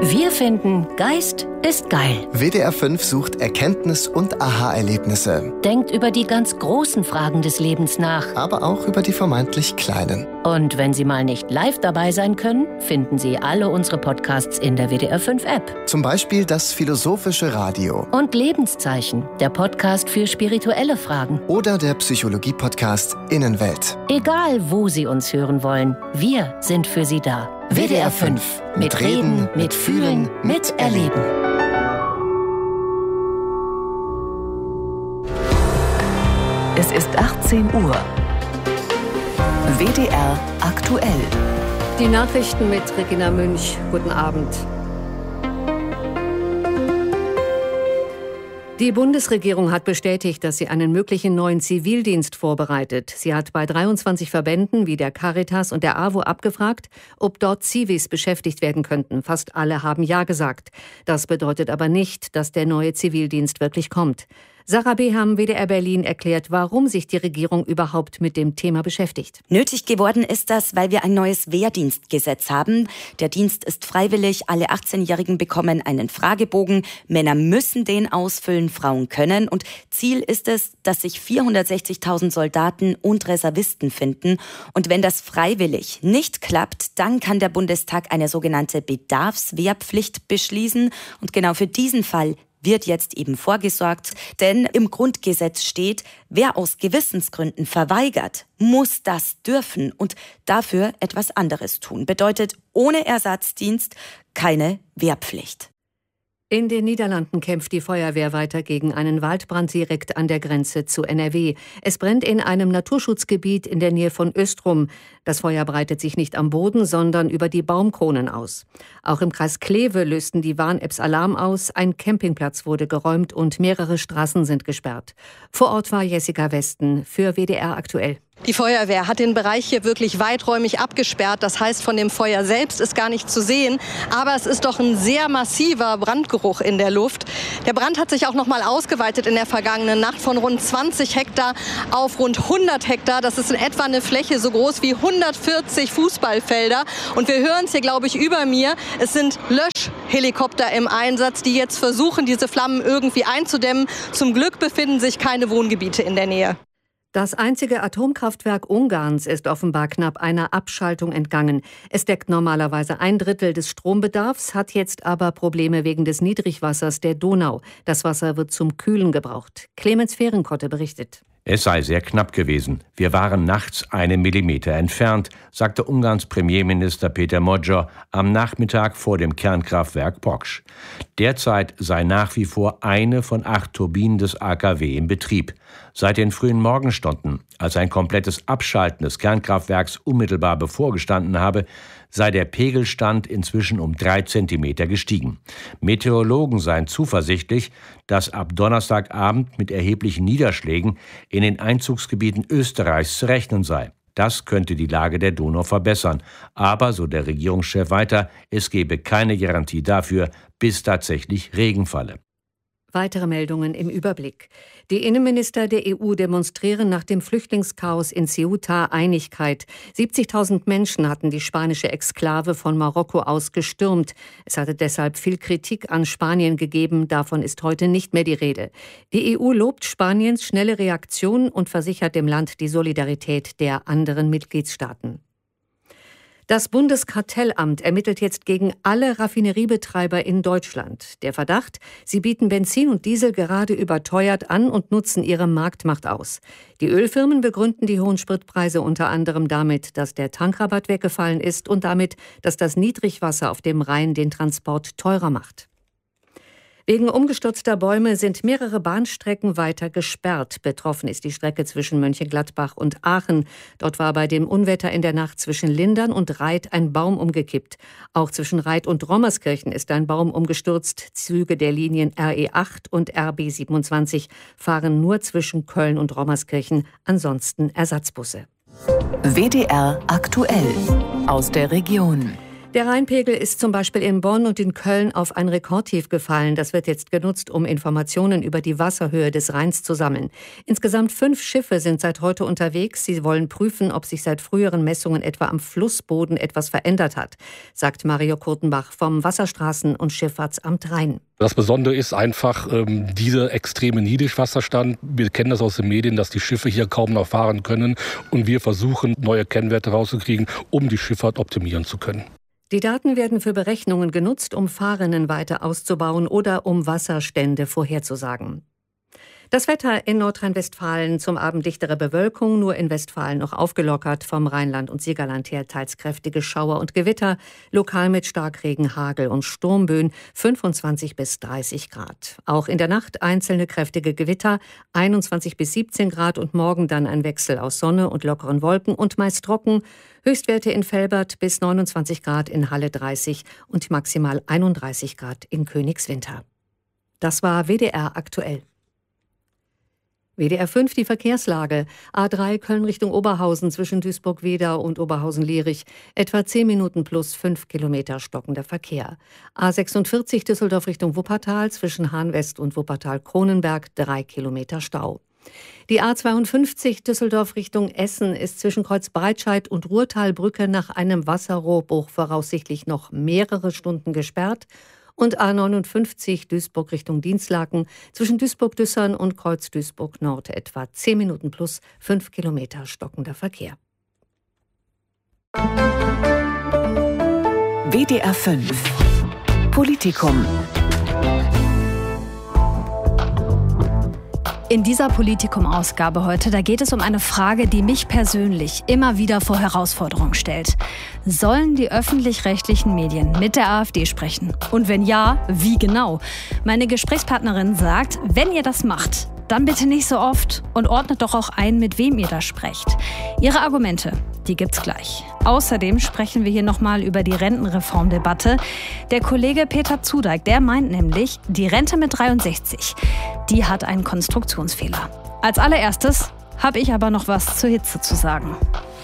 Wir finden, Geist ist geil. WDR 5 sucht Erkenntnis- und Aha-Erlebnisse. Denkt über die ganz großen Fragen des Lebens nach. Aber auch über die vermeintlich kleinen. Und wenn Sie mal nicht live dabei sein können, finden Sie alle unsere Podcasts in der WDR 5 App. Zum Beispiel das Philosophische Radio. Und Lebenszeichen, der Podcast für spirituelle Fragen. Oder der Psychologie-Podcast Innenwelt. Egal, wo Sie uns hören wollen, wir sind für Sie da. WDR 5. Mit Reden, mit Fühlen, mit Erleben. Es ist 18 Uhr. WDR aktuell. Die Nachrichten mit Regina Münch. Guten Abend. Die Bundesregierung hat bestätigt, dass sie einen möglichen neuen Zivildienst vorbereitet. Sie hat bei 23 Verbänden wie der Caritas und der AWO abgefragt, ob dort Zivis beschäftigt werden könnten. Fast alle haben Ja gesagt. Das bedeutet aber nicht, dass der neue Zivildienst wirklich kommt. Sarah Beham, WDR Berlin, erklärt, warum sich die Regierung überhaupt mit dem Thema beschäftigt. Nötig geworden ist das, weil wir ein neues Wehrdienstgesetz haben. Der Dienst ist freiwillig. Alle 18-Jährigen bekommen einen Fragebogen. Männer müssen den ausfüllen, Frauen können. Und Ziel ist es, dass sich 460.000 Soldaten und Reservisten finden. Und wenn das freiwillig nicht klappt, dann kann der Bundestag eine sogenannte Bedarfswehrpflicht beschließen. Und genau für diesen Fall wird jetzt eben vorgesorgt, denn im Grundgesetz steht, wer aus Gewissensgründen verweigert, muss das dürfen und dafür etwas anderes tun. Bedeutet ohne Ersatzdienst keine Wehrpflicht. In den Niederlanden kämpft die Feuerwehr weiter gegen einen Waldbrand direkt an der Grenze zu NRW. Es brennt in einem Naturschutzgebiet in der Nähe von Östrum. Das Feuer breitet sich nicht am Boden, sondern über die Baumkronen aus. Auch im Kreis Kleve lösten die Warn-Apps Alarm aus. Ein Campingplatz wurde geräumt und mehrere Straßen sind gesperrt. Vor Ort war Jessica Westen für WDR aktuell. Die Feuerwehr hat den Bereich hier wirklich weiträumig abgesperrt. Das heißt, von dem Feuer selbst ist gar nicht zu sehen. Aber es ist doch ein sehr massiver Brandgeruch in der Luft. Der Brand hat sich auch noch mal ausgeweitet in der vergangenen Nacht von rund 20 Hektar auf rund 100 Hektar. Das ist in etwa eine Fläche so groß wie 140 Fußballfelder. Und wir hören es hier, glaube ich, über mir. Es sind Löschhelikopter im Einsatz, die jetzt versuchen, diese Flammen irgendwie einzudämmen. Zum Glück befinden sich keine Wohngebiete in der Nähe. Das einzige Atomkraftwerk Ungarns ist offenbar knapp einer Abschaltung entgangen. Es deckt normalerweise 1/3 des Strombedarfs, hat jetzt aber Probleme wegen des Niedrigwassers der Donau. Das Wasser wird zum Kühlen gebraucht. Clemens Fehrenkotte berichtet. Es sei sehr knapp gewesen. Wir waren nachts 1 Millimeter entfernt, sagte Ungarns Premierminister Péter Magyar am Nachmittag vor dem Kernkraftwerk Poksh. Derzeit sei nach wie vor eine von 8 Turbinen des AKW in Betrieb. Seit den frühen Morgenstunden, als ein komplettes Abschalten des Kernkraftwerks unmittelbar bevorgestanden habe, sei der Pegelstand inzwischen um 3 Zentimeter gestiegen. Meteorologen seien zuversichtlich, dass ab Donnerstagabend mit erheblichen Niederschlägen in den Einzugsgebieten Österreichs zu rechnen sei. Das könnte die Lage der Donau verbessern. Aber, so der Regierungschef weiter, es gebe keine Garantie dafür, bis tatsächlich Regen falle. Weitere Meldungen im Überblick. Die Innenminister der EU demonstrieren nach dem Flüchtlingschaos in Ceuta Einigkeit. 70.000 Menschen hatten die spanische Exklave von Marokko aus gestürmt. Es hatte deshalb viel Kritik an Spanien gegeben. Davon ist heute nicht mehr die Rede. Die EU lobt Spaniens schnelle Reaktion und versichert dem Land die Solidarität der anderen Mitgliedstaaten. Das Bundeskartellamt ermittelt jetzt gegen alle Raffineriebetreiber in Deutschland. Der Verdacht, sie bieten Benzin und Diesel gerade überteuert an und nutzen ihre Marktmacht aus. Die Ölfirmen begründen die hohen Spritpreise unter anderem damit, dass der Tankrabatt weggefallen ist und damit, dass das Niedrigwasser auf dem Rhein den Transport teurer macht. Wegen umgestürzter Bäume sind mehrere Bahnstrecken weiter gesperrt. Betroffen ist die Strecke zwischen Mönchengladbach und Aachen. Dort war bei dem Unwetter in der Nacht zwischen Lindern und Reit ein Baum umgekippt. Auch zwischen Reit und Rommerskirchen ist ein Baum umgestürzt. Züge der Linien RE8 und RB27 fahren nur zwischen Köln und Rommerskirchen, ansonsten Ersatzbusse. WDR aktuell aus der Region. Der Rheinpegel ist zum Beispiel in Bonn und in Köln auf ein Rekordtief gefallen. Das wird jetzt genutzt, um Informationen über die Wasserhöhe des Rheins zu sammeln. Insgesamt 5 Schiffe sind seit heute unterwegs. Sie wollen prüfen, ob sich seit früheren Messungen etwa am Flussboden etwas verändert hat, sagt Mario Kurtenbach vom Wasserstraßen- und Schifffahrtsamt Rhein. Das Besondere ist einfach dieser extreme Niedrigwasserstand. Wir kennen das aus den Medien, dass die Schiffe hier kaum noch fahren können. Und wir versuchen, neue Kennwerte rauszukriegen, um die Schifffahrt optimieren zu können. Die Daten werden für Berechnungen genutzt, um Fahrrinnen weiter auszubauen oder um Wasserstände vorherzusagen. Das Wetter in Nordrhein-Westfalen: zum Abend dichtere Bewölkung, nur in Westfalen noch aufgelockert, vom Rheinland und Siegerland her teils kräftige Schauer und Gewitter, lokal mit Starkregen, Hagel und Sturmböen, 25 bis 30 Grad. Auch in der Nacht einzelne kräftige Gewitter, 21 bis 17 Grad und morgen dann ein Wechsel aus Sonne und lockeren Wolken und meist trocken. Höchstwerte in Velbert bis 29 Grad, in Halle 30 und maximal 31 Grad in Königswinter. Das war WDR aktuell. WDR 5, die Verkehrslage. A3 Köln Richtung Oberhausen zwischen Duisburg-Wedau und Oberhausen-Lierich. Etwa 10 Minuten plus 5 Kilometer stockender Verkehr. A46 Düsseldorf Richtung Wuppertal zwischen Hahn-West und Wuppertal-Kronenberg 3 Kilometer Stau. Die A52 Düsseldorf Richtung Essen ist zwischen Kreuzbreitscheid und Ruhrtalbrücke nach einem Wasserrohrbruch voraussichtlich noch mehrere Stunden gesperrt. Und A59 Duisburg Richtung Dinslaken zwischen Duisburg-Düssern und Kreuz Duisburg-Nord etwa 10 Minuten plus 5 Kilometer stockender Verkehr. WDR 5 Politikum. In dieser Politikum-Ausgabe heute, da geht es um eine Frage, die mich persönlich immer wieder vor Herausforderungen stellt. Sollen die öffentlich-rechtlichen Medien mit der AfD sprechen? Und wenn ja, wie genau? Meine Gesprächspartnerin sagt, wenn ihr das macht, dann bitte nicht so oft und ordnet doch auch ein, mit wem ihr da sprecht. Ihre Argumente, die gibt's gleich. Außerdem sprechen wir hier nochmal über die Rentenreformdebatte. Der Kollege Peter Zudeik, der meint nämlich, die Rente mit 63, die hat einen Konstruktionsfehler. Als allererstes habe ich aber noch was zur Hitze zu sagen.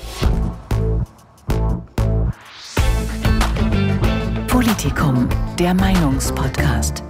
Politikum, der Meinungspodcast.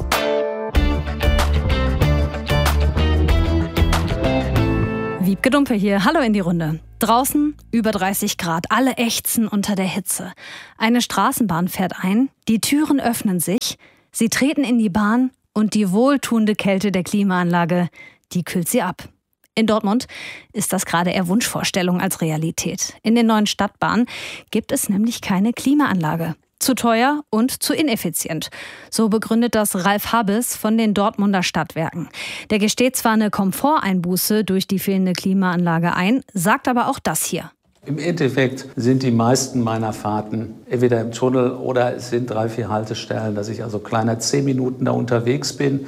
Wiebke Dumpe hier, hallo in die Runde. Draußen über 30 Grad, alle ächzen unter der Hitze. Eine Straßenbahn fährt ein, die Türen öffnen sich, sie treten in die Bahn und die wohltuende Kälte der Klimaanlage, die kühlt sie ab. In Dortmund ist das gerade eher Wunschvorstellung als Realität. In den neuen Stadtbahnen gibt es nämlich keine Klimaanlage. Zu teuer und zu ineffizient. So begründet das Ralf Habes von den Dortmunder Stadtwerken. Der gesteht zwar eine Komforteinbuße durch die fehlende Klimaanlage ein, sagt aber auch das hier. Im Endeffekt sind die meisten meiner Fahrten entweder im Tunnel oder es sind 3-4 Haltestellen, dass ich also kleiner 10 Minuten da unterwegs bin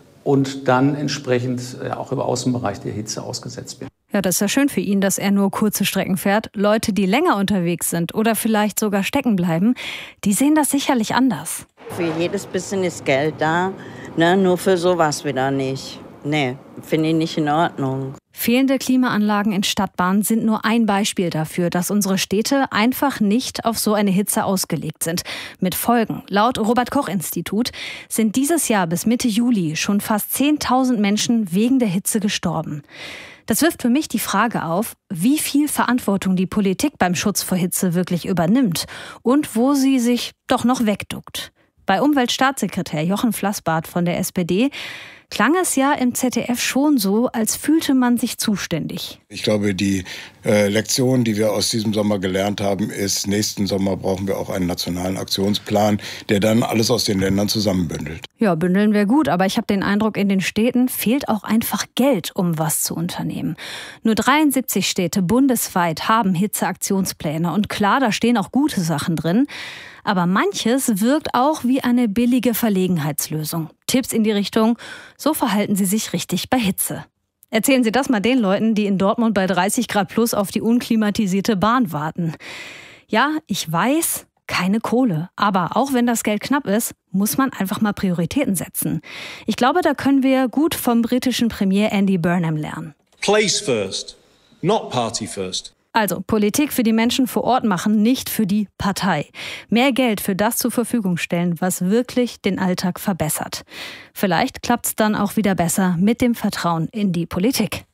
und dann entsprechend auch im Außenbereich der Hitze ausgesetzt bin. Ja, das ist ja schön für ihn, dass er nur kurze Strecken fährt. Leute, die länger unterwegs sind oder vielleicht sogar stecken bleiben, die sehen das sicherlich anders. Für jedes bisschen ist Geld da, ne? Nur für sowas wieder nicht. Nee, finde ich nicht in Ordnung. Fehlende Klimaanlagen in Stadtbahnen sind nur ein Beispiel dafür, dass unsere Städte einfach nicht auf so eine Hitze ausgelegt sind. Mit Folgen. Laut Robert-Koch-Institut sind dieses Jahr bis Mitte Juli schon fast 10.000 Menschen wegen der Hitze gestorben. Das wirft für mich die Frage auf, wie viel Verantwortung die Politik beim Schutz vor Hitze wirklich übernimmt und wo sie sich doch noch wegduckt. Bei Umweltstaatssekretär Jochen Flassbart von der SPD klang es ja im ZDF schon so, als fühlte man sich zuständig. Ich glaube, die Lektion, die wir aus diesem Sommer gelernt haben, ist, nächsten Sommer brauchen wir auch einen nationalen Aktionsplan, der dann alles aus den Ländern zusammenbündelt. Ja, bündeln wäre gut, aber ich habe den Eindruck, in den Städten fehlt auch einfach Geld, um was zu unternehmen. Nur 73 Städte bundesweit haben Hitzeaktionspläne und klar, da stehen auch gute Sachen drin. Aber manches wirkt auch wie eine billige Verlegenheitslösung. Tipps in die Richtung, so verhalten Sie sich richtig bei Hitze. Erzählen Sie das mal den Leuten, die in Dortmund bei 30 Grad plus auf die unklimatisierte Bahn warten. Ja, ich weiß, keine Kohle. Aber auch wenn das Geld knapp ist, muss man einfach mal Prioritäten setzen. Ich glaube, da können wir gut vom britischen Premier Andy Burnham lernen. Place first, not party first. Also Politik für die Menschen vor Ort machen, nicht für die Partei. Mehr Geld für das zur Verfügung stellen, was wirklich den Alltag verbessert. Vielleicht klappt es dann auch wieder besser mit dem Vertrauen in die Politik.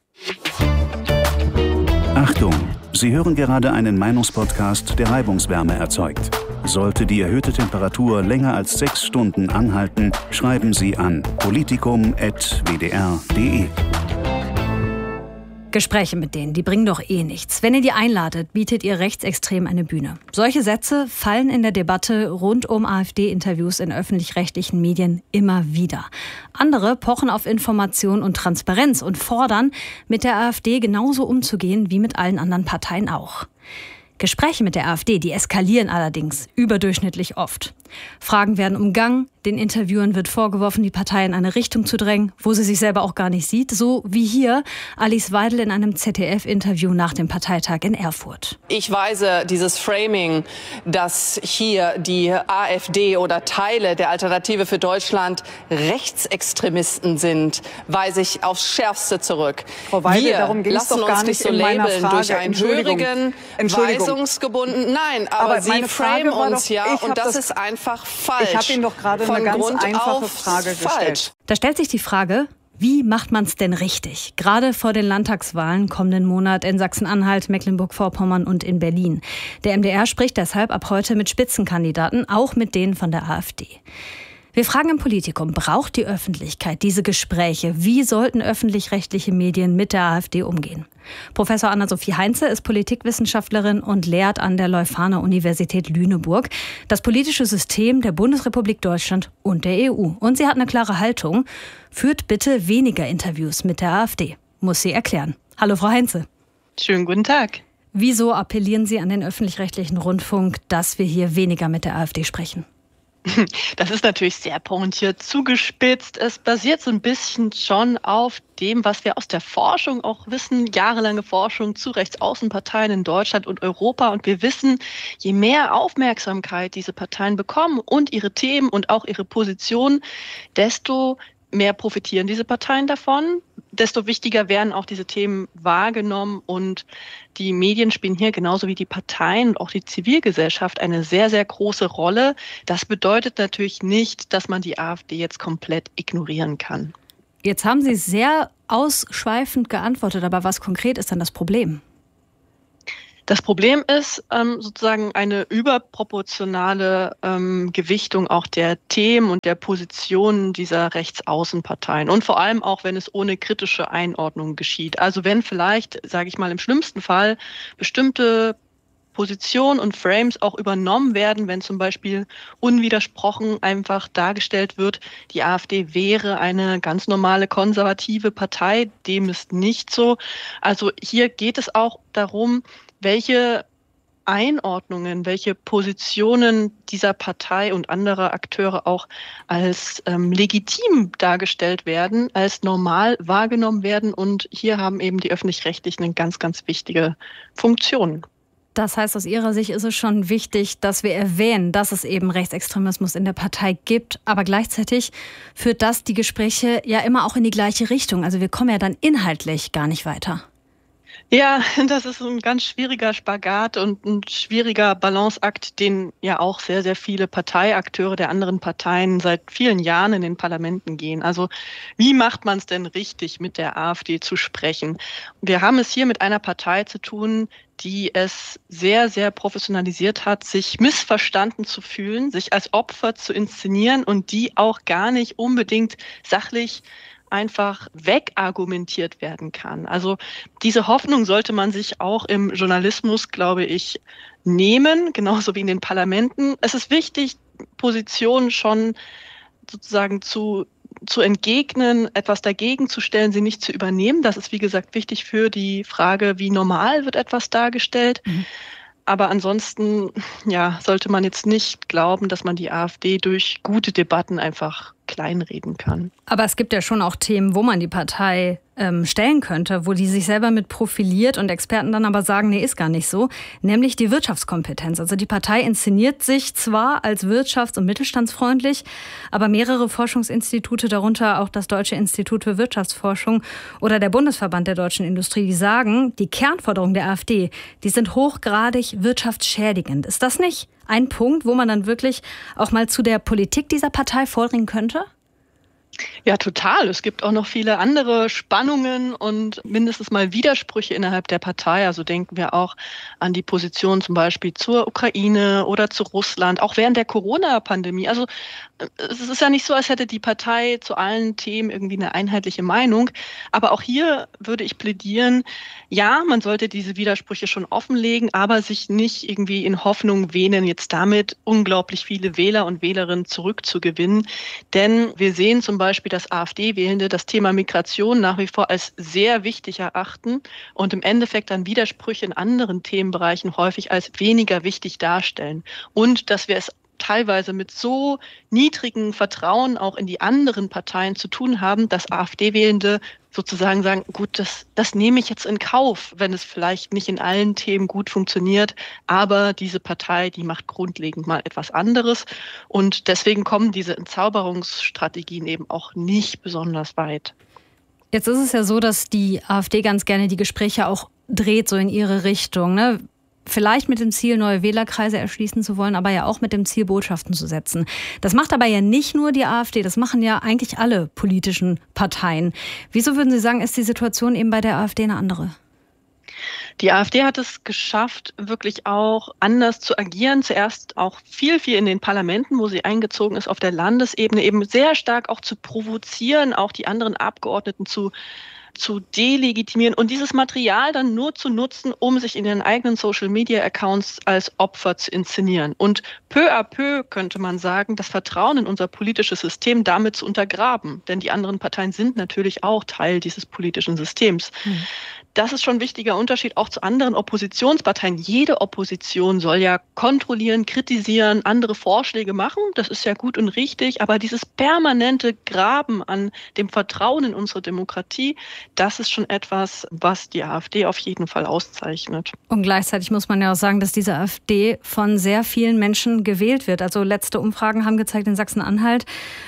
Achtung! Sie hören gerade einen Meinungspodcast, der Reibungswärme erzeugt. Sollte die erhöhte Temperatur länger als 6 Stunden anhalten, schreiben Sie an politikum@wdr.de. Gespräche mit denen, die bringen doch eh nichts. Wenn ihr die einladet, bietet ihr Rechtsextremen eine Bühne. Solche Sätze fallen in der Debatte rund um AfD-Interviews in öffentlich-rechtlichen Medien immer wieder. Andere pochen auf Information und Transparenz und fordern, mit der AfD genauso umzugehen wie mit allen anderen Parteien auch. Gespräche mit der AfD, die eskalieren allerdings überdurchschnittlich oft. Fragen werden umgangen, den Interviewern wird vorgeworfen, die Partei in eine Richtung zu drängen, wo sie sich selber auch gar nicht sieht. So wie hier Alice Weidel in einem ZDF-Interview nach dem Parteitag in Erfurt. Ich weise dieses Framing, dass hier die AfD oder Teile der Alternative für Deutschland Rechtsextremisten sind, weise ich aufs Schärfste zurück. Frau Weidel, wir darum ging es lassen doch gar uns nicht nicht so in meiner labeln Frage. durch einen hörigen, weisungsgebunden. Nein, aber Sie framen uns und das ist einfach falsch. Ich habe Ihnen doch gerade eine ganz einfache Frage gestellt. Da stellt sich die Frage, wie macht man es denn richtig? Gerade vor den Landtagswahlen kommenden Monat in Sachsen-Anhalt, Mecklenburg-Vorpommern und in Berlin. Der MDR spricht deshalb ab heute mit Spitzenkandidaten, auch mit denen von der AfD. Wir fragen im Politikum, braucht die Öffentlichkeit diese Gespräche? Wie sollten öffentlich-rechtliche Medien mit der AfD umgehen? Professor Anna-Sophie Heinze ist Politikwissenschaftlerin und lehrt an der Leuphana-Universität Lüneburg das politische System der Bundesrepublik Deutschland und der EU. Und sie hat eine klare Haltung. Führt bitte weniger Interviews mit der AfD, muss sie erklären. Hallo, Frau Heinze. Schönen guten Tag. Wieso appellieren Sie an den öffentlich-rechtlichen Rundfunk, dass wir hier weniger mit der AfD sprechen? Das ist natürlich sehr pointiert zugespitzt. Es basiert so ein bisschen schon auf dem, was wir aus der Forschung auch wissen, jahrelange Forschung zu Rechtsaußenparteien in Deutschland und Europa. Und wir wissen, je mehr Aufmerksamkeit diese Parteien bekommen und ihre Themen und auch ihre Positionen, desto mehr profitieren diese Parteien davon, desto wichtiger werden auch diese Themen wahrgenommen und die Medien spielen hier genauso wie die Parteien und auch die Zivilgesellschaft eine sehr, sehr große Rolle. Das bedeutet natürlich nicht, dass man die AfD jetzt komplett ignorieren kann. Jetzt haben Sie sehr ausschweifend geantwortet, aber was konkret ist dann das Problem? Das Problem ist sozusagen eine überproportionale Gewichtung auch der Themen und der Positionen dieser Rechtsaußenparteien und vor allem auch, wenn es ohne kritische Einordnung geschieht. Also wenn vielleicht, sage ich mal, im schlimmsten Fall bestimmte Positionen und Frames auch übernommen werden, wenn zum Beispiel unwidersprochen einfach dargestellt wird, die AfD wäre eine ganz normale konservative Partei. Dem ist nicht so. Also hier geht es auch darum, welche Einordnungen, welche Positionen dieser Partei und anderer Akteure auch als legitim dargestellt werden, als normal wahrgenommen werden. Und hier haben eben die Öffentlich-Rechtlichen eine ganz, ganz wichtige Funktion. Das heißt, aus Ihrer Sicht ist es schon wichtig, dass wir erwähnen, dass es eben Rechtsextremismus in der Partei gibt. Aber gleichzeitig führt das die Gespräche ja immer auch in die gleiche Richtung. Also wir kommen ja dann inhaltlich gar nicht weiter. Ja, das ist ein ganz schwieriger Spagat und ein schwieriger Balanceakt, den ja auch sehr, sehr viele Parteiakteure der anderen Parteien seit vielen Jahren in den Parlamenten gehen. Also wie macht man es denn richtig, mit der AfD zu sprechen? Wir haben es hier mit einer Partei zu tun, die es sehr, sehr professionalisiert hat, sich missverstanden zu fühlen, sich als Opfer zu inszenieren und die auch gar nicht unbedingt sachlich einfach wegargumentiert werden kann. Also diese Hoffnung sollte man sich auch im Journalismus, glaube ich, nehmen, genauso wie in den Parlamenten. Es ist wichtig, Positionen schon sozusagen zu entgegnen, etwas dagegen zu stellen, sie nicht zu übernehmen. Das ist, wie gesagt, wichtig für die Frage, wie normal wird etwas dargestellt. Aber ansonsten sollte man jetzt nicht glauben, dass man die AfD durch gute Debatten einfach kleinreden kann. Aber es gibt ja schon auch Themen, wo man die Partei stellen könnte, wo die sich selber mit profiliert und Experten dann aber sagen, nee, ist gar nicht so, nämlich die Wirtschaftskompetenz. Also die Partei inszeniert sich zwar als wirtschafts- und mittelstandsfreundlich, aber mehrere Forschungsinstitute, darunter auch das Deutsche Institut für Wirtschaftsforschung oder der Bundesverband der deutschen Industrie, die sagen, die Kernforderungen der AfD, die sind hochgradig wirtschaftsschädigend. Ist das nicht ein Punkt, wo man dann wirklich auch mal zu der Politik dieser Partei vordringen könnte? Ja, total. Es gibt auch noch viele andere Spannungen und mindestens mal Widersprüche innerhalb der Partei. Also denken wir auch an die Position zum Beispiel zur Ukraine oder zu Russland, auch während der Corona-Pandemie. Also es ist ja nicht so, als hätte die Partei zu allen Themen irgendwie eine einheitliche Meinung. Aber auch hier würde ich plädieren, ja, man sollte diese Widersprüche schon offenlegen, aber sich nicht irgendwie in Hoffnung wähnen, jetzt damit unglaublich viele Wähler und Wählerinnen zurückzugewinnen. Denn wir sehen zum Beispiel, dass AfD-Wählende das Thema Migration nach wie vor als sehr wichtig erachten und im Endeffekt dann Widersprüche in anderen Themenbereichen häufig als weniger wichtig darstellen. Und dass wir es teilweise mit so niedrigem Vertrauen auch in die anderen Parteien zu tun haben, dass AfD-Wählende sozusagen sagen, gut, das nehme ich jetzt in Kauf, wenn es vielleicht nicht in allen Themen gut funktioniert, aber diese Partei, die macht grundlegend mal etwas anderes und deswegen kommen diese Entzauberungsstrategien eben auch nicht besonders weit. Jetzt ist es ja so, dass die AfD ganz gerne die Gespräche auch dreht, so in ihre Richtung, ne? Vielleicht mit dem Ziel, neue Wählerkreise erschließen zu wollen, aber ja auch mit dem Ziel, Botschaften zu setzen. Das macht aber ja nicht nur die AfD, das machen ja eigentlich alle politischen Parteien. Wieso würden Sie sagen, ist die Situation eben bei der AfD eine andere? Die AfD hat es geschafft, wirklich auch anders zu agieren. Zuerst auch viel in den Parlamenten, wo sie eingezogen ist, auf der Landesebene eben sehr stark auch zu provozieren, auch die anderen Abgeordneten zu delegitimieren und dieses Material dann nur zu nutzen, um sich in ihren eigenen Social-Media-Accounts als Opfer zu inszenieren. Und peu à peu, könnte man sagen, das Vertrauen in unser politisches System damit zu untergraben. Denn die anderen Parteien sind natürlich auch Teil dieses politischen Systems. Das ist schon ein wichtiger Unterschied auch zu anderen Oppositionsparteien. Jede Opposition soll ja kontrollieren, kritisieren, andere Vorschläge machen. Das ist ja gut und richtig. Aber dieses permanente Graben an dem Vertrauen in unsere Demokratie, das ist schon etwas, was die AfD auf jeden Fall auszeichnet. Und gleichzeitig muss man ja auch sagen, dass diese AfD von sehr vielen Menschen gewählt wird. Also letzte Umfragen haben gezeigt, in Sachsen-Anhalt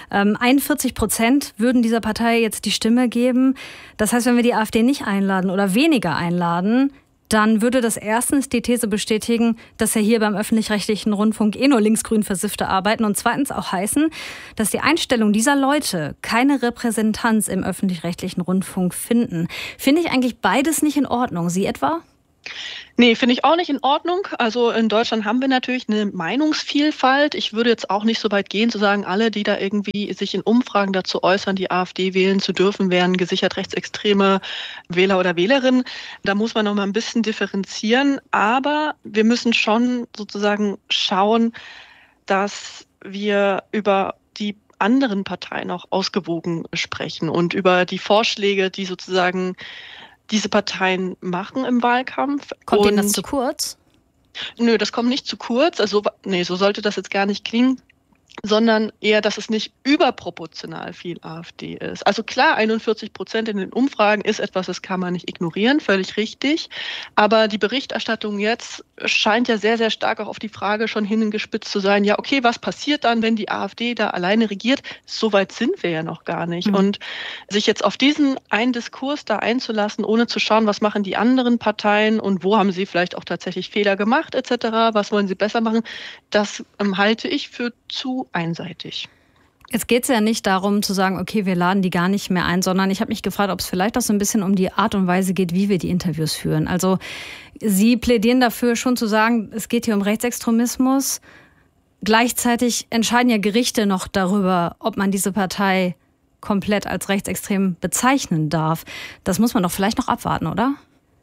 41% würden dieser Partei jetzt die Stimme geben. Das heißt, wenn wir die AfD nicht einladen oder weniger einladen, dann würde das erstens die These bestätigen, dass ja hier beim öffentlich-rechtlichen Rundfunk nur linksgrün Versiffte arbeiten und zweitens auch heißen, dass die Einstellung dieser Leute keine Repräsentanz im öffentlich-rechtlichen Rundfunk finden. Finde ich eigentlich beides nicht in Ordnung. Sie etwa? Nee, finde ich auch nicht in Ordnung. Also in Deutschland haben wir natürlich eine Meinungsvielfalt. Ich würde jetzt auch nicht so weit gehen zu sagen, alle, die da irgendwie sich in Umfragen dazu äußern, die AfD wählen zu dürfen, wären gesichert rechtsextreme Wähler oder Wählerinnen. Da muss man noch mal ein bisschen differenzieren. Aber wir müssen schon sozusagen schauen, dass wir über die anderen Parteien auch ausgewogen sprechen und über die Vorschläge, die sozusagen diese Parteien machen im Wahlkampf. Kommt Ihnen das zu kurz? Nö, das kommt nicht zu kurz. Also, nee, so sollte das jetzt gar nicht klingen. Sondern eher, dass es nicht überproportional viel AfD ist. Also klar, 41% in den Umfragen ist etwas, das kann man nicht ignorieren, völlig richtig. Aber die Berichterstattung jetzt scheint ja sehr, sehr stark auch auf die Frage schon hingespitzt zu sein, ja okay, was passiert dann, wenn die AfD da alleine regiert? So weit sind wir ja noch gar nicht. Und sich jetzt auf diesen einen Diskurs da einzulassen, ohne zu schauen, was machen die anderen Parteien und wo haben sie vielleicht auch tatsächlich Fehler gemacht etc., was wollen sie besser machen, das halte ich für zu einseitig. Jetzt geht es ja nicht darum zu sagen, okay, wir laden die gar nicht mehr ein, sondern ich habe mich gefragt, ob es vielleicht auch so ein bisschen um die Art und Weise geht, wie wir die Interviews führen. Also Sie plädieren dafür schon zu sagen, es geht hier um Rechtsextremismus. Gleichzeitig entscheiden ja Gerichte noch darüber, ob man diese Partei komplett als rechtsextrem bezeichnen darf. Das muss man doch vielleicht noch abwarten, oder?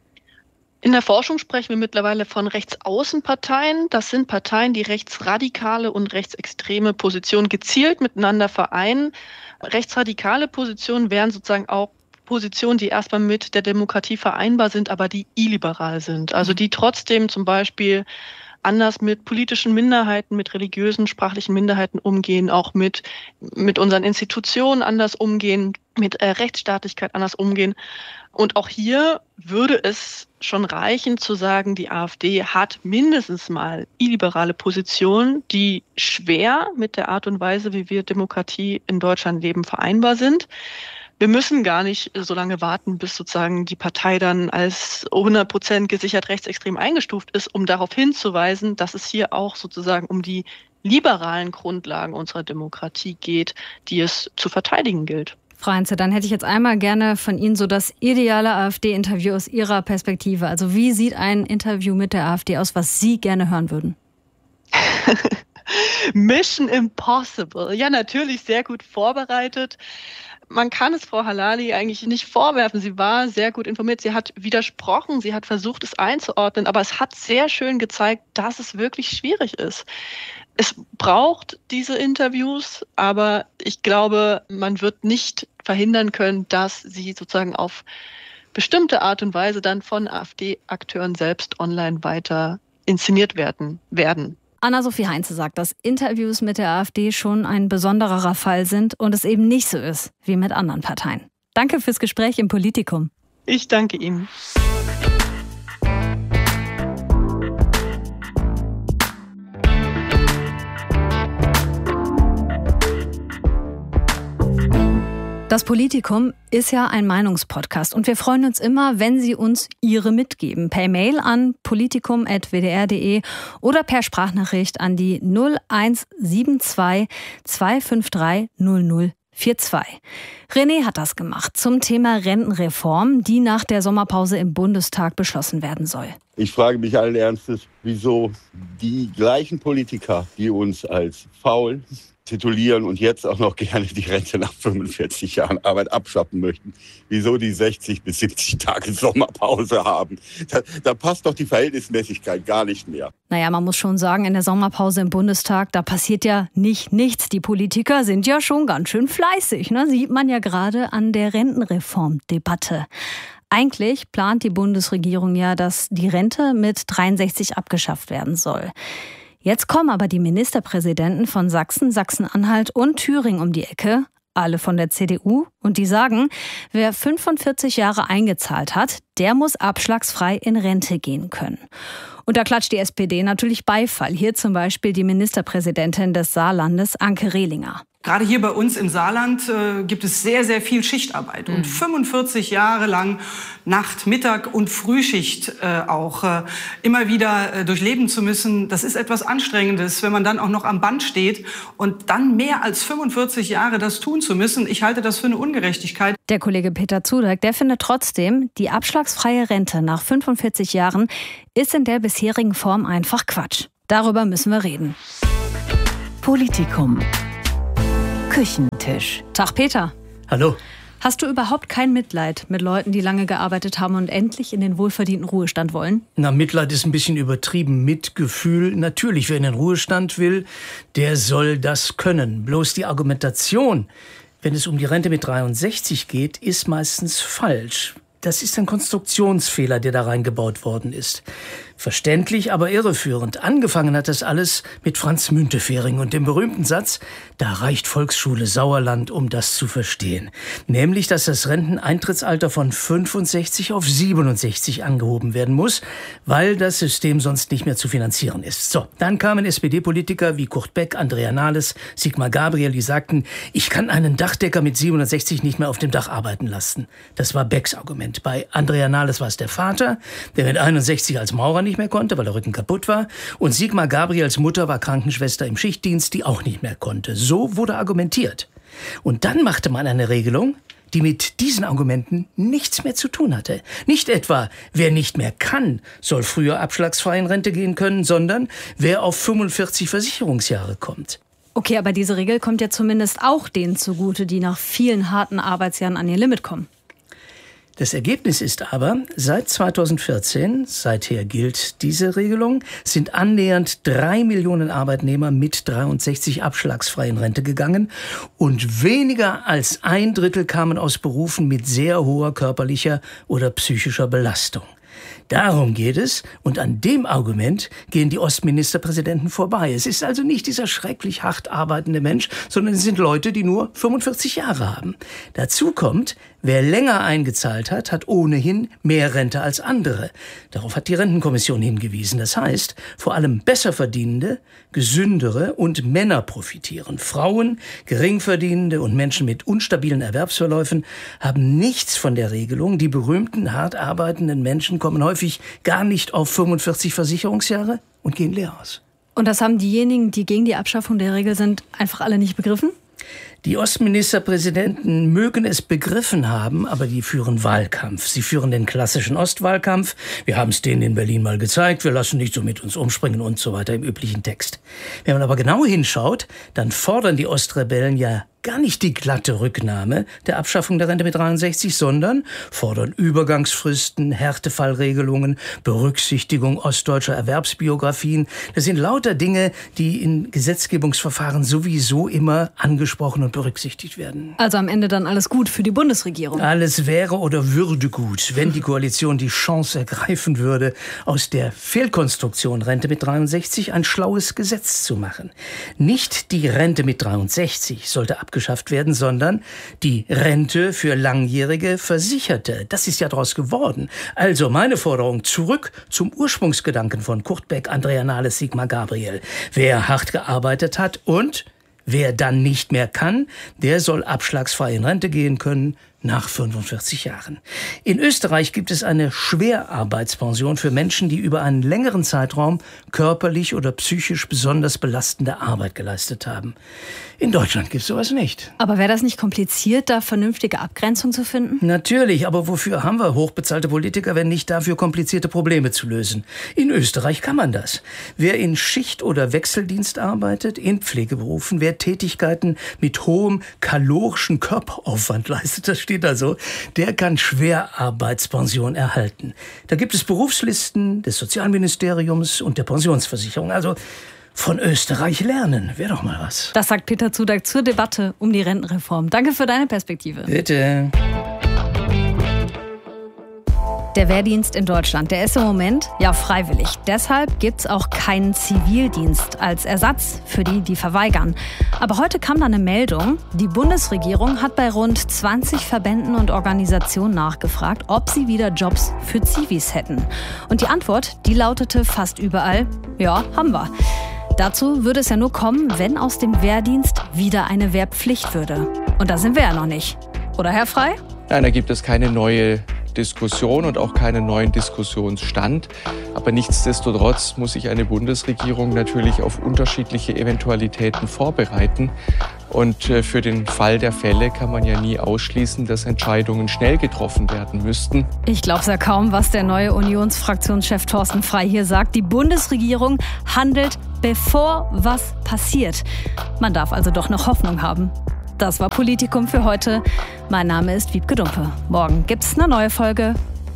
In der Forschung sprechen wir mittlerweile von Rechtsaußenparteien. Das sind Parteien, die rechtsradikale und rechtsextreme Positionen gezielt miteinander vereinen. Rechtsradikale Positionen wären sozusagen auch Positionen, die erstmal mit der Demokratie vereinbar sind, aber die illiberal sind. Also die trotzdem zum Beispiel anders mit politischen Minderheiten, mit religiösen, sprachlichen Minderheiten umgehen, auch mit unseren Institutionen anders umgehen, mit Rechtsstaatlichkeit anders umgehen. Und auch hier würde es schon reichen zu sagen, die AfD hat mindestens mal illiberale Positionen, die schwer mit der Art und Weise, wie wir Demokratie in Deutschland leben, vereinbar sind. Wir müssen gar nicht so lange warten, bis sozusagen die Partei dann als 100% gesichert rechtsextrem eingestuft ist, um darauf hinzuweisen, dass es hier auch sozusagen um die liberalen Grundlagen unserer Demokratie geht, die es zu verteidigen gilt. Frau Heinze, dann hätte ich jetzt einmal gerne von Ihnen so das ideale AfD-Interview aus Ihrer Perspektive. Also wie sieht ein Interview mit der AfD aus, was Sie gerne hören würden? Mission Impossible. Ja, natürlich sehr gut vorbereitet. Man kann es Frau Halali eigentlich nicht vorwerfen. Sie war sehr gut informiert. Sie hat widersprochen. Sie hat versucht, es einzuordnen. Aber es hat sehr schön gezeigt, dass es wirklich schwierig ist. Es braucht diese Interviews, aber ich glaube, man wird nicht verhindern können, dass sie sozusagen auf bestimmte Art und Weise dann von AfD-Akteuren selbst online weiter inszeniert werden. Anna-Sophie Heinze sagt, dass Interviews mit der AfD schon ein besonderer Fall sind und es eben nicht so ist wie mit anderen Parteien. Danke fürs Gespräch im Politikum. Ich danke Ihnen. Das Politikum ist ja ein Meinungspodcast und wir freuen uns immer, wenn Sie uns Ihre mitgeben. Per Mail an politikum@wdr.de oder per Sprachnachricht an die 0172 253 0042. René hat das gemacht zum Thema Rentenreform, die nach der Sommerpause im Bundestag beschlossen werden soll. Ich frage mich allen Ernstes, wieso die gleichen Politiker, die uns als faul titulieren und jetzt auch noch gerne die Rente nach 45 Jahren Arbeit abschaffen möchten, wieso die 60 bis 70 Tage Sommerpause haben. Da passt doch die Verhältnismäßigkeit gar nicht mehr. Naja, man muss schon sagen, in der Sommerpause im Bundestag, da passiert ja nichts. Die Politiker sind ja schon ganz schön fleißig, ne? Sieht man ja gerade an der Rentenreformdebatte. Eigentlich plant die Bundesregierung ja, dass die Rente mit 63 abgeschafft werden soll. Jetzt kommen aber die Ministerpräsidenten von Sachsen, Sachsen-Anhalt und Thüringen um die Ecke, alle von der CDU, und die sagen, wer 45 Jahre eingezahlt hat, der muss abschlagsfrei in Rente gehen können. Und da klatscht die SPD natürlich Beifall. Hier zum Beispiel die Ministerpräsidentin des Saarlandes, Anke Rehlinger. Gerade hier bei uns im Saarland gibt es sehr, sehr viel Schichtarbeit. Und 45 Jahre lang Nacht-, Mittag- und Frühschicht immer wieder durchleben zu müssen, das ist etwas Anstrengendes, wenn man dann auch noch am Band steht und dann mehr als 45 Jahre das tun zu müssen. Ich halte das für eine Ungerechtigkeit. Der Kollege Peter Zudeck, der findet trotzdem, die abschlagsfreie Rente nach 45 Jahren ist in der bisherigen Form einfach Quatsch. Darüber müssen wir reden. Politikum. Küchentisch. Tag Peter. Hallo. Hast du überhaupt kein Mitleid mit Leuten, die lange gearbeitet haben und endlich in den wohlverdienten Ruhestand wollen? Na, Mitleid ist ein bisschen übertrieben. Mitgefühl, natürlich, wer in den Ruhestand will, der soll das können. Bloß die Argumentation, wenn es um die Rente mit 63 geht, ist meistens falsch. Das ist ein Konstruktionsfehler, der da reingebaut worden ist. Verständlich, aber irreführend. Angefangen hat das alles mit Franz Müntefering und dem berühmten Satz, da reicht Volksschule Sauerland, um das zu verstehen. Nämlich, dass das Renteneintrittsalter von 65 auf 67 angehoben werden muss, weil das System sonst nicht mehr zu finanzieren ist. So, dann kamen SPD-Politiker wie Kurt Beck, Andrea Nahles, Sigmar Gabriel, die sagten, ich kann einen Dachdecker mit 67 nicht mehr auf dem Dach arbeiten lassen. Das war Becks Argument. Bei Andrea Nahles war es der Vater, der mit 61 als Maurer nicht mehr konnte, weil der Rücken kaputt war. Und Sigmar Gabriels Mutter war Krankenschwester im Schichtdienst, die auch nicht mehr konnte. So wurde argumentiert. Und dann machte man eine Regelung, die mit diesen Argumenten nichts mehr zu tun hatte. Nicht etwa, wer nicht mehr kann, soll früher abschlagsfrei in Rente gehen können, sondern wer auf 45 Versicherungsjahre kommt. Okay, aber diese Regel kommt ja zumindest auch denen zugute, die nach vielen harten Arbeitsjahren an ihr Limit kommen. Das Ergebnis ist aber, seit 2014, seither gilt diese Regelung, sind annähernd 3 Millionen Arbeitnehmer mit 63 abschlagsfrei in Rente gegangen und weniger als 1/3 kamen aus Berufen mit sehr hoher körperlicher oder psychischer Belastung. Darum geht es, und an dem Argument gehen die Ostministerpräsidenten vorbei. Es ist also nicht dieser schrecklich hart arbeitende Mensch, sondern es sind Leute, die nur 45 Jahre haben. Dazu kommt, wer länger eingezahlt hat, hat ohnehin mehr Rente als andere. Darauf hat die Rentenkommission hingewiesen. Das heißt, vor allem Besserverdienende, Gesündere und Männer profitieren. Frauen, Geringverdienende und Menschen mit unstabilen Erwerbsverläufen haben nichts von der Regelung. Die berühmten, hart arbeitenden Menschen kommen häufig gar nicht auf 45 Versicherungsjahre und gehen leer aus. Und das haben diejenigen, die gegen die Abschaffung der Regel sind, einfach alle nicht begriffen? Die Ostministerpräsidenten mögen es begriffen haben, aber die führen Wahlkampf. Sie führen den klassischen Ostwahlkampf. Wir haben es denen in Berlin mal gezeigt. Wir lassen nicht so mit uns umspringen und so weiter im üblichen Text. Wenn man aber genau hinschaut, dann fordern die Ostrebellen ja gar nicht die glatte Rücknahme der Abschaffung der Rente mit 63, sondern fordern Übergangsfristen, Härtefallregelungen, Berücksichtigung ostdeutscher Erwerbsbiografien. Das sind lauter Dinge, die in Gesetzgebungsverfahren sowieso immer angesprochen und berücksichtigt werden. Also am Ende dann alles gut für die Bundesregierung? Alles wäre oder würde gut, wenn die Koalition die Chance ergreifen würde, aus der Fehlkonstruktion Rente mit 63 ein schlaues Gesetz zu machen. Nicht die Rente mit 63 sollte abgeschafft werden, sondern die Rente für langjährige Versicherte. Das ist ja daraus geworden. Also meine Forderung zurück zum Ursprungsgedanken von Kurt Beck, Andrea Nahles, Sigmar Gabriel. Wer hart gearbeitet hat und wer dann nicht mehr kann, der soll abschlagsfrei in Rente gehen können nach 45 Jahren. In Österreich gibt es eine Schwerarbeitspension für Menschen, die über einen längeren Zeitraum körperlich oder psychisch besonders belastende Arbeit geleistet haben. In Deutschland gibt es sowas nicht. Aber wäre das nicht kompliziert, da vernünftige Abgrenzung zu finden? Natürlich, aber wofür haben wir hochbezahlte Politiker, wenn nicht dafür, komplizierte Probleme zu lösen? In Österreich kann man das. Wer in Schicht- oder Wechseldienst arbeitet, in Pflegeberufen, wer Tätigkeiten mit hohem kalorischen Körperaufwand leistet, das steht da so, der kann Schwerarbeitspension erhalten. Da gibt es Berufslisten des Sozialministeriums und der Pensionsversicherung. Also von Österreich lernen, wäre doch mal was. Das sagt Peter Zudak zur Debatte um die Rentenreform. Danke für deine Perspektive. Bitte. Der Wehrdienst in Deutschland, der ist im Moment ja freiwillig. Deshalb gibt's auch keinen Zivildienst als Ersatz für die, die verweigern. Aber heute kam da eine Meldung. Die Bundesregierung hat bei rund 20 Verbänden und Organisationen nachgefragt, ob sie wieder Jobs für Zivis hätten. Und die Antwort, die lautete fast überall, ja, haben wir. Dazu würde es ja nur kommen, wenn aus dem Wehrdienst wieder eine Wehrpflicht würde. Und da sind wir ja noch nicht. Oder, Herr Frey? Nein, da gibt es keine neue Diskussion und auch keinen neuen Diskussionsstand. Aber nichtsdestotrotz muss sich eine Bundesregierung natürlich auf unterschiedliche Eventualitäten vorbereiten. Und für den Fall der Fälle kann man ja nie ausschließen, dass Entscheidungen schnell getroffen werden müssten. Ich glaube es ja kaum, was der neue Unionsfraktionschef Thorsten Frey hier sagt. Die Bundesregierung handelt, bevor was passiert. Man darf also doch noch Hoffnung haben. Das war Politikum für heute. Mein Name ist Wiebke Dumpe. Morgen gibt's eine neue Folge.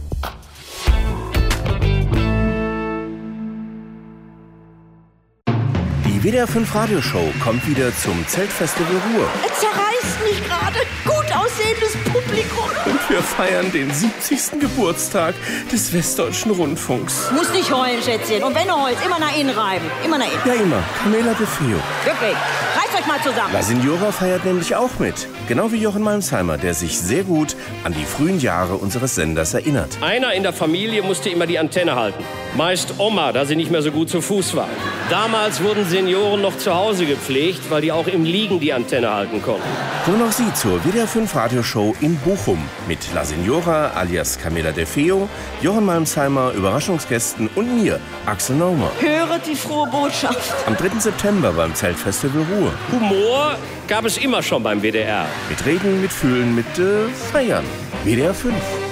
Die WDR 5 Radioshow kommt wieder zum Zeltfestival Ruhr. Es zerreißt mich gerade. Gut aussehendes Publikum. Und wir feiern den 70. Geburtstag des Westdeutschen Rundfunks. Muss nicht heulen, Schätzchen. Und wenn du heulst, immer nach innen reiben. Immer nach innen. Ja, immer. Camela de Feo. Wirklich. Reißt euch mal zusammen. La Signora feiert nämlich auch mit. Genau wie Jochen Malmsheimer, der sich sehr gut an die frühen Jahre unseres Senders erinnert. Einer in der Familie musste immer die Antenne halten. Meist Oma, da sie nicht mehr so gut zu Fuß war. Damals wurden Senioren noch zu Hause gepflegt, weil die auch im Liegen die Antenne halten konnten. Kommen auch Sie zur WDR 5 Radioshow in Bochum mit La Signora alias Camela de Feo, Jochen Malmsheimer, Überraschungsgästen und mir, Axel Naumer. Höret die frohe Botschaft. Am 3. September beim Zeltfestival Ruhr. Humor gab es immer schon beim WDR. Mit Reden, mit Fühlen, mit Feiern. WDR 5.